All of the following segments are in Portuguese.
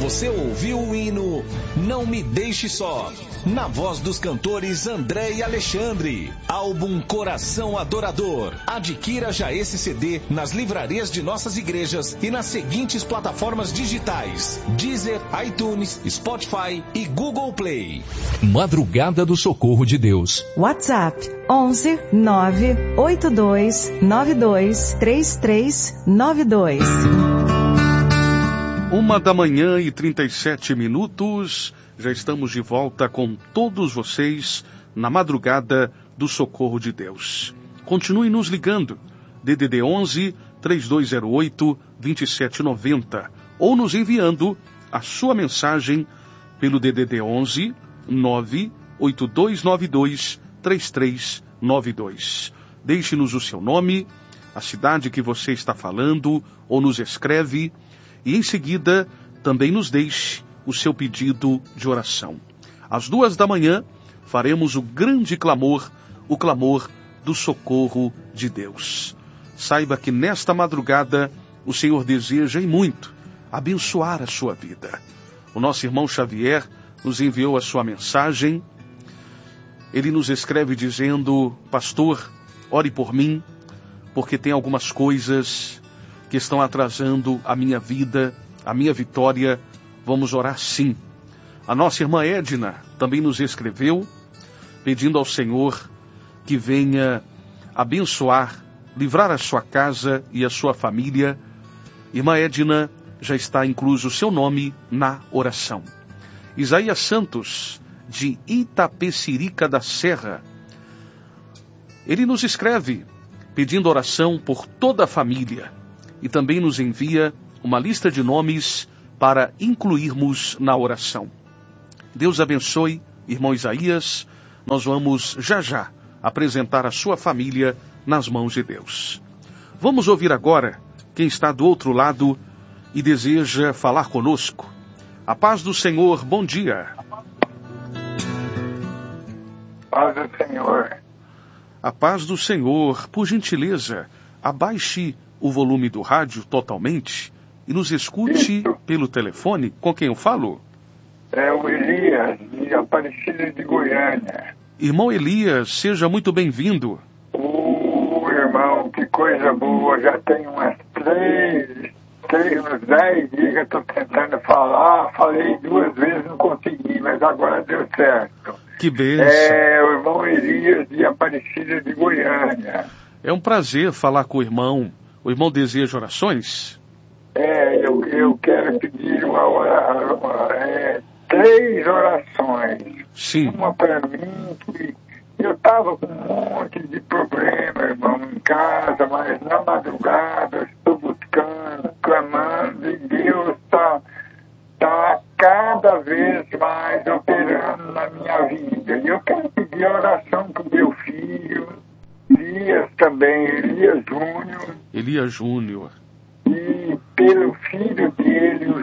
Você ouviu o hino Não Me Deixe Só, na voz dos cantores André e Alexandre. Álbum Coração Adorador. Adquira já esse CD nas livrarias de nossas igrejas e nas seguintes plataformas digitais: Deezer, iTunes, Spotify e Google Play. Madrugada do Socorro de Deus. WhatsApp 11 982 92 3392. 1h37. Já estamos de volta com todos vocês na madrugada do Socorro de Deus. Continue nos ligando. DDD 11 3208 2790 ou nos enviando a sua mensagem pelo DDD 11 98292 3392. Deixe-nos o seu nome, a cidade que você está falando ou nos escreve e em seguida também nos deixe o seu pedido de oração. Às 2h faremos o grande clamor, o clamor do socorro de Deus. Saiba que nesta madrugada o Senhor deseja e muito abençoar a sua vida. O nosso irmão Xavier nos enviou a sua mensagem. Ele nos escreve dizendo: pastor, ore por mim, porque tem algumas coisas que estão atrasando a minha vida, a minha vitória. Vamos orar sim. A nossa irmã Edna também nos escreveu, pedindo ao Senhor que venha abençoar, livrar a sua casa e a sua família. Irmã Edna, já está incluso o seu nome na oração. Isaías Santos, de Itapecerica da Serra, ele nos escreve pedindo oração por toda a família e também nos envia uma lista de nomes para incluirmos na oração. Deus abençoe, irmão Isaías. Nós vamos já apresentar a sua família nas mãos de Deus. Vamos ouvir agora quem está do outro lado e deseja falar conosco. A paz do Senhor, bom dia. Paz do Senhor. A paz do Senhor. Por gentileza, abaixe o volume do rádio totalmente e nos escute Isso. pelo telefone. Com quem eu falo? É o Elias, de Aparecida de Goiânia. Irmão Elias, seja muito bem-vindo. Irmão, que coisa boa. Já tem uns 10 dias que eu estou tentando falar. Falei 2 vezes, não consegui, mas agora deu certo. Que bênção. É o irmão Elias, de Aparecida de Goiânia. É um prazer falar com o irmão. O irmão deseja orações? Eu quero pedir 3 orações. Sim. Uma para mim, que eu estava com um monte de problema, irmão, em casa, mas na madrugada eu estou buscando, clamando, e Deus está cada vez mais operando na minha vida. E eu quero pedir a oração para o meu filho, Elias também, Elias Júnior. E pelo filho dele, o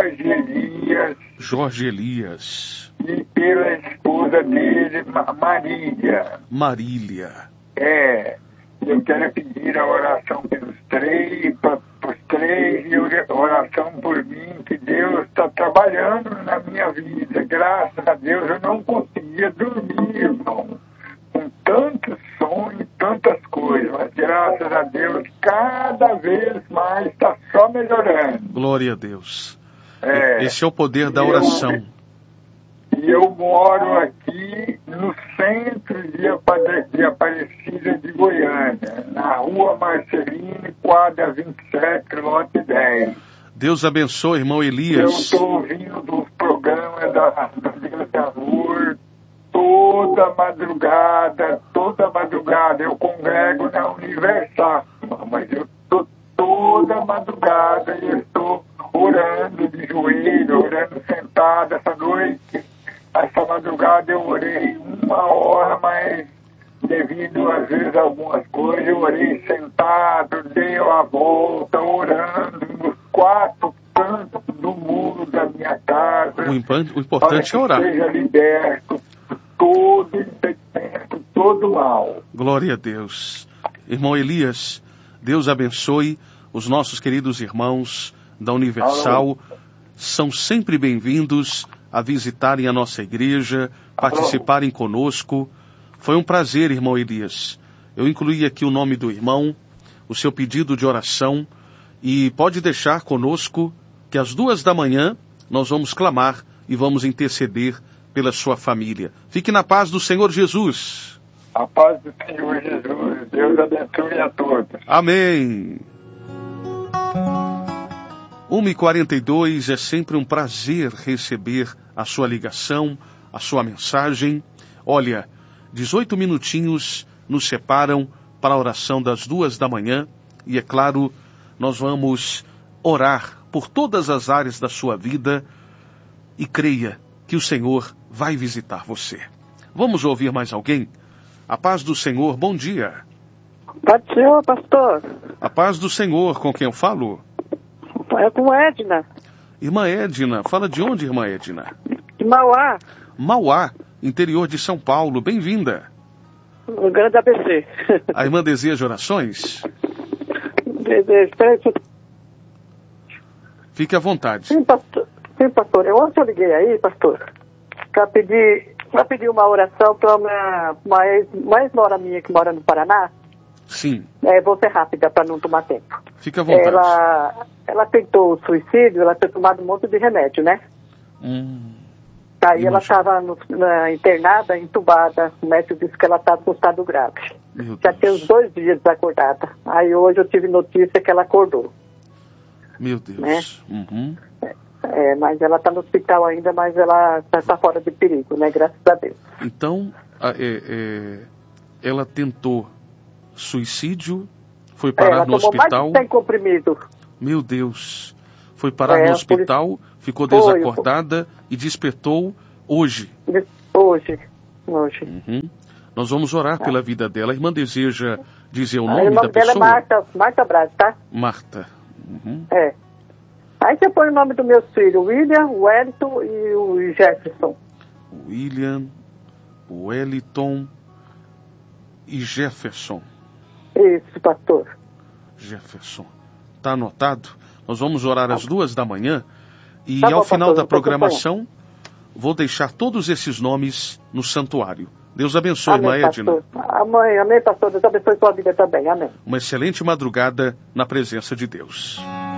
Jorge Elias. E pela esposa dele, Marília. Eu quero pedir a oração pelos 3, para os 3, e oração por mim, que Deus está trabalhando na minha vida. Graças a Deus eu não conseguia dormir, irmão, com tantos sonhos, tantas coisas, mas graças a Deus cada vez mais está só melhorando. Glória a Deus. Esse é o poder da oração. E eu moro aqui no centro de Aparecida de Goiânia, na rua Marcelino, quadra 27, lote 10. Deus abençoe, irmão Elias. Eu estou ouvindo dos programas da Deus de Amor toda madrugada. Eu congrego na Universal, mas eu estou toda madrugada e estou orando de joelho, orando sentado essa noite. Essa madrugada eu orei 1 hora, mas devido às vezes a algumas coisas, eu orei sentado, dei a volta, orando nos 4 cantos do muro da minha casa. O importante é orar. Para que seja liberto todo impedimento, todo mal. Glória a Deus. Irmão Elias, Deus abençoe os nossos queridos irmãos da Universal. Alô. são sempre bem-vindos a visitarem a nossa igreja, participarem conosco. Foi um prazer, irmão Elias. Eu incluí aqui o nome do irmão, o seu pedido de oração, e pode deixar conosco que às 2h nós vamos clamar e vamos interceder pela sua família. Fique na paz do Senhor Jesus. A paz do Senhor Jesus. Deus abençoe a todos. Amém. 1h42, é sempre um prazer receber a sua ligação, a sua mensagem. Olha, 18 minutinhos nos separam para a oração das 2h e, é claro, nós vamos orar por todas as áreas da sua vida e creia que o Senhor vai visitar você. Vamos ouvir mais alguém? A paz do Senhor, bom dia. Paz do Senhor, pastor. A paz do Senhor, com quem eu falo? É com Edna. Irmã Edna, fala de onde, irmã Edna? De Mauá. Mauá, interior de São Paulo, bem-vinda. No grande ABC. A irmã deseja orações? Desejo. Fique à vontade. Sim, pastor. Ontem eu liguei aí, pastor, para pedir uma oração para uma ex-nora minha que mora no Paraná. Sim. Vou ser rápida para não tomar tempo. Fique à vontade. Ela tentou suicídio, ela tinha tomado um monte de remédio, né? Aí ela estava internada, entubada. O médico disse que ela estava com estado grave. Já tem uns 2 dias desacordada. Aí hoje eu tive notícia que ela acordou. Meu Deus. Né? Uhum. Mas ela está no hospital ainda, mas ela está fora de perigo, né? Graças a Deus. Então, ela tentou suicídio, foi parar no hospital. Ela tomou mais de 100 comprimidos. Meu Deus. Foi parar no hospital, ficou desacordada e despertou hoje. Hoje. Uhum. Nós vamos orar pela vida dela. A irmã deseja dizer o nome da pessoa? O nome dela é Marta Braz, tá? Marta. Uhum. Aí você põe o nome dos meus filhos, o William, o Wellington e o Jefferson. O William, o Wellington e Jefferson. Isso, pastor. Jefferson. Está anotado? Nós vamos orar às 2h e tá bom, ao final pastor, da programação vou deixar todos esses nomes no santuário. Deus abençoe, irmã Edna. Amém, pastor. Deus abençoe sua vida também. Amém. Uma excelente madrugada na presença de Deus.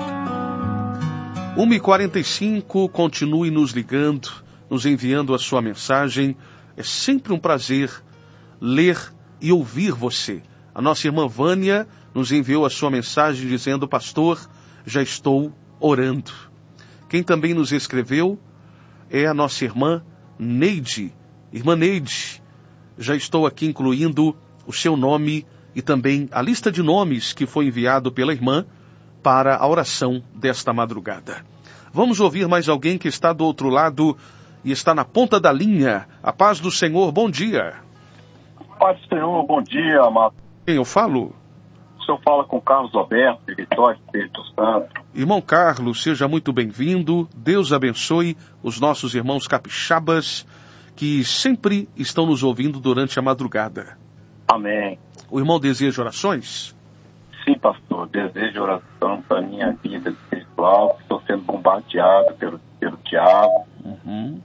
1h45, continue nos ligando, nos enviando a sua mensagem. É sempre um prazer ler e ouvir você. A nossa irmã Vânia nos enviou a sua mensagem dizendo: pastor, já estou orando. Quem também nos escreveu é a nossa irmã Neide. Irmã Neide, já estou aqui incluindo o seu nome e também a lista de nomes que foi enviado pela irmã para a oração desta madrugada. Vamos ouvir mais alguém que está do outro lado e está na ponta da linha. A paz do Senhor, bom dia. Paz do Senhor, bom dia, amado. Quem eu falo? O senhor fala com Carlos Alberto, de Vitória, Espírito Santo. Irmão Carlos, seja muito bem-vindo. Deus abençoe os nossos irmãos capixabas que sempre estão nos ouvindo durante a madrugada. Amém. O irmão deseja orações? Sim, pastor. Desejo oração para a minha vida espiritual. Estou sendo bombardeado pelo diabo. Uhum.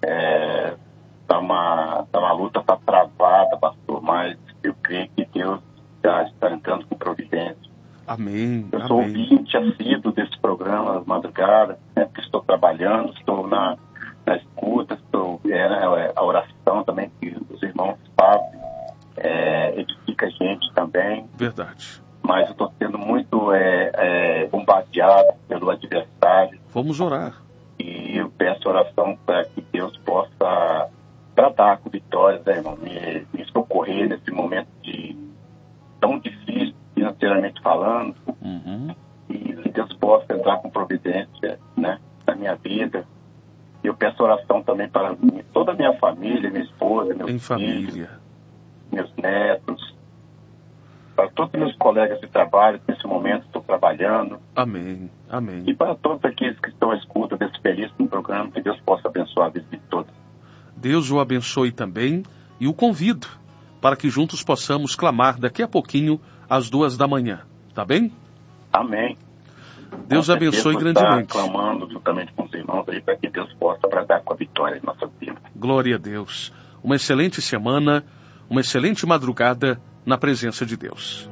Uma luta, está travada, pastor, mas eu creio que Deus já está entrando com providência. Amém. Eu sou ouvinte assíduo desse programa nas madrugadas, porque estou trabalhando, estou na escuta, a oração também que os irmãos fazem, edifica a gente também. Verdade. Mas eu estou sendo muito bombardeado pelo adversário. Vamos orar. E eu peço oração para que Deus possa tratar com vitórias, né, irmão? Me socorrer nesse momento tão difícil, financeiramente falando. Uhum. E Deus possa entrar com providência, né, na minha vida. Eu peço oração também para toda a minha família, minha esposa, meus filhos, meus netos, para todos os meus colegas de trabalho, nesse momento estou trabalhando. Amém, amém. E para todos aqueles que estão à escuta desse belíssimo programa, que Deus possa abençoar a vida de todos. Deus o abençoe também e o convido para que juntos possamos clamar daqui a pouquinho às 2h, tá bem? Amém. Deus abençoe grandemente. Clamando juntamente com os irmãos aí para que Deus possa dar com a vitória em nossas vidas. Glória a Deus. Uma excelente semana, uma excelente madrugada na presença de Deus.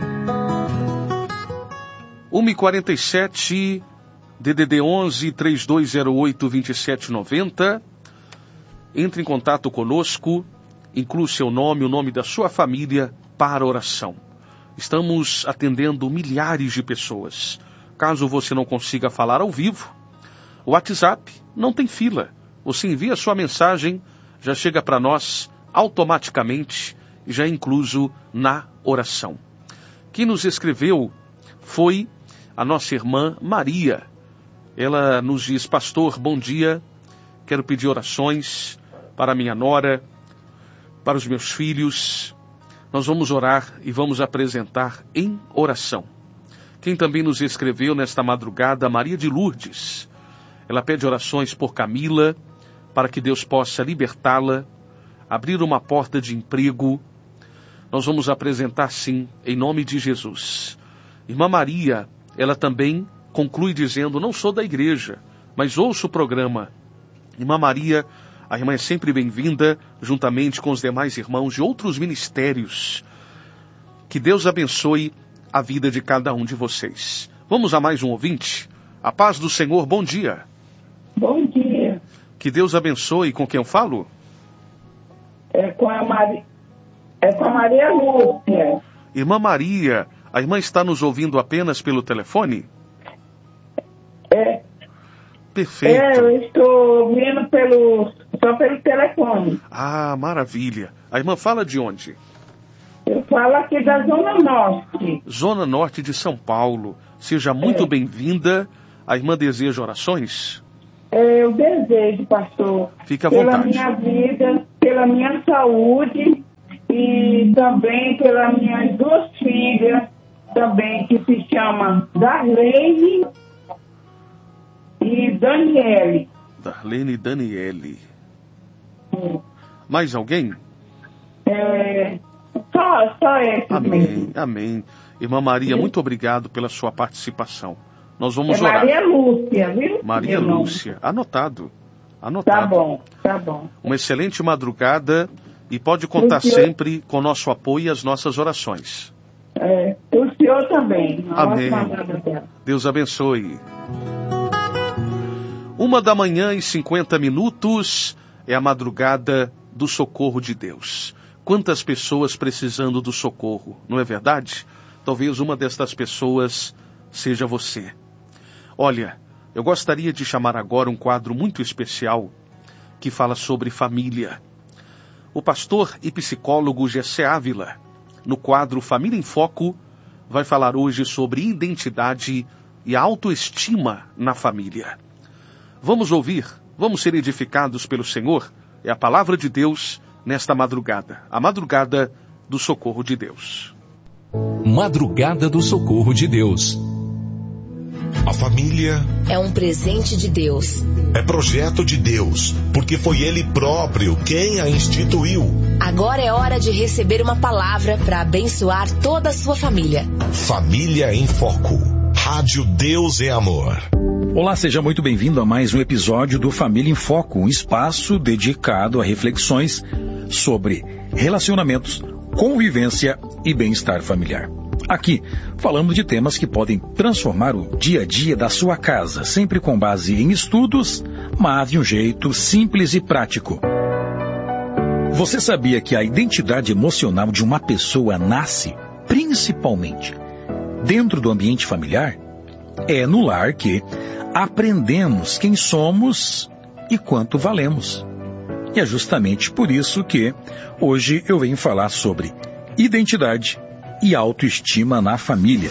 1h47, DDD 11 3208 2790. Entre em contato conosco, inclua o seu nome, o nome da sua família para a oração. Estamos atendendo milhares de pessoas. Caso você não consiga falar ao vivo, o WhatsApp não tem fila. Você envia sua mensagem, já chega para nós automaticamente, já incluso na oração. Quem nos escreveu foi a nossa irmã Maria. Ela nos diz: pastor, bom dia, quero pedir orações para minha nora, para os meus filhos. Nós vamos orar e vamos apresentar em oração. Quem também nos escreveu nesta madrugada, Maria de Lourdes. Ela pede orações por Camila, para que Deus possa libertá-la, abrir uma porta de emprego. Nós vamos apresentar sim, em nome de Jesus. Irmã Maria, ela também conclui dizendo: não sou da igreja, mas ouço o programa. Irmã Maria, a irmã é sempre bem-vinda, juntamente com os demais irmãos de outros ministérios. Que Deus abençoe a vida de cada um de vocês. Vamos a mais um ouvinte. A paz do Senhor, bom dia. Bom dia. Que Deus abençoe. Com quem eu falo? É com a Maria Lúcia. Irmã Maria, a irmã está nos ouvindo apenas pelo telefone? É. Perfeito. Eu estou ouvindo só pelo telefone. Ah, maravilha. A irmã fala de onde? Eu falo aqui da Zona Norte. Zona Norte de São Paulo. Seja muito bem-vinda. A irmã deseja orações? Eu desejo, pastor. Fique à vontade. Pela minha vida, pela minha saúde e também pelas minhas duas filhas, também, que se chama Darlene e Daniele. Darlene e Daniele. Mais alguém? Só esse. Amém, mesmo. amém. Irmã Maria, muito obrigado pela sua participação. Nós vamos orar. Maria Lúcia, viu? Maria Lúcia. Anotado. Tá bom, tá bom. Uma excelente madrugada e pode contar sempre com nosso apoio e as nossas orações. O senhor também. Amém. Deus abençoe. 1h50 é a madrugada do socorro de Deus. Quantas pessoas precisando do socorro, não é verdade? Talvez uma destas pessoas seja você. Olha, eu gostaria de chamar agora um quadro muito especial que fala sobre família. O pastor e psicólogo Gessé Ávila, no quadro Família em Foco, vai falar hoje sobre identidade e autoestima na família. Vamos ouvir, vamos ser edificados pelo Senhor. É a palavra de Deus nesta madrugada, a madrugada do socorro de Deus. Madrugada do socorro de Deus. A família é um presente de Deus. É projeto de Deus, porque foi Ele próprio quem a instituiu. Agora é hora de receber uma palavra para abençoar toda a sua família. Família em Foco. Rádio Deus é Amor. Olá, seja muito bem-vindo a mais um episódio do Família em Foco, um espaço dedicado a reflexões sobre relacionamentos, convivência e bem-estar familiar. Aqui, falamos de temas que podem transformar o dia a dia da sua casa, sempre com base em estudos, mas de um jeito simples e prático. Você sabia que a identidade emocional de uma pessoa nasce, principalmente, dentro do ambiente familiar? É no lar que aprendemos quem somos e quanto valemos. E é justamente por isso que hoje eu venho falar sobre identidade e autoestima na família.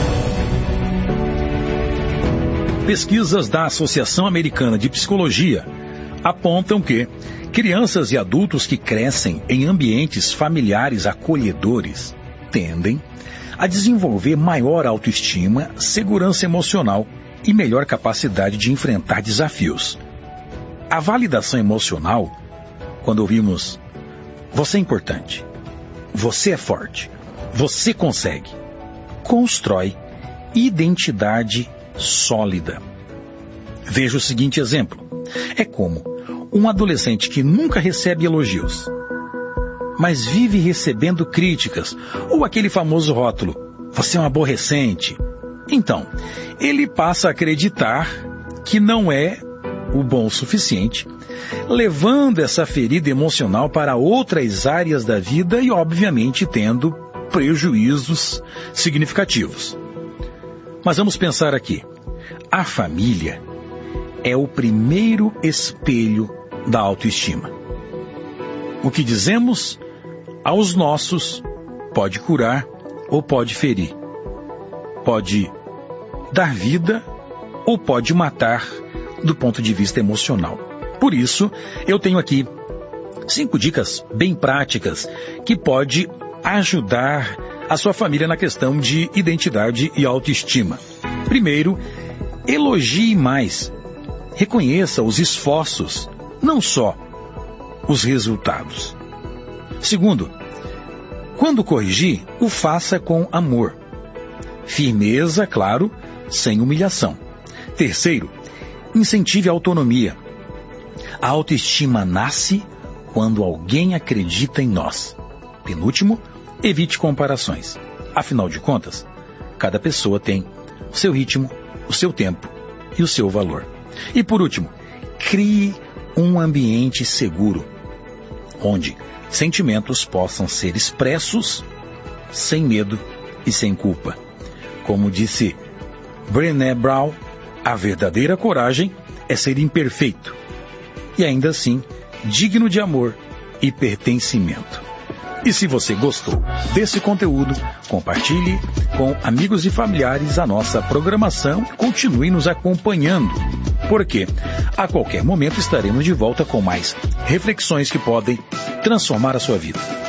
Pesquisas da Associação Americana de Psicologia apontam que crianças e adultos que crescem em ambientes familiares acolhedores tendem a desenvolver maior autoestima, segurança emocional e melhor capacidade de enfrentar desafios. A validação emocional, quando ouvimos "você é importante", "você é forte", "você consegue", constrói identidade sólida. Veja o seguinte exemplo. É como um adolescente que nunca recebe elogios, mas vive recebendo críticas, ou aquele famoso rótulo, você é um aborrecente. Então, ele passa a acreditar que não é o bom o suficiente, levando essa ferida emocional para outras áreas da vida e, obviamente, tendo prejuízos significativos. Mas vamos pensar aqui. A família é o primeiro espelho da autoestima. O que dizemos aos nossos pode curar ou pode ferir. Pode dar vida ou pode matar do ponto de vista emocional. Por isso, eu tenho aqui 5 dicas bem práticas que pode ajudar a sua família na questão de identidade e autoestima. Primeiro, elogie mais. Reconheça os esforços, não só os resultados. Segundo, quando corrigir, o faça com amor. Firmeza, claro, sem humilhação. Terceiro, incentive a autonomia. A autoestima nasce quando alguém acredita em nós. Penúltimo, evite comparações. Afinal de contas, cada pessoa tem o seu ritmo, o seu tempo e o seu valor. E por último, crie um ambiente seguro, onde sentimentos possam ser expressos sem medo e sem culpa. Como disse Brené Brown, a verdadeira coragem é ser imperfeito e ainda assim digno de amor e pertencimento. E se você gostou desse conteúdo, compartilhe com amigos e familiares a nossa programação e continue nos acompanhando, porque a qualquer momento estaremos de volta com mais reflexões que podem transformar a sua vida.